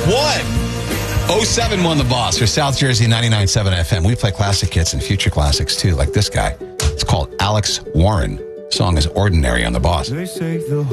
What? 071 The Boss for South Jersey 99.7 FM. We play classic hits and future classics, too, like this guy. It's called Alex Warren. The song is Ordinary on The Boss. They say the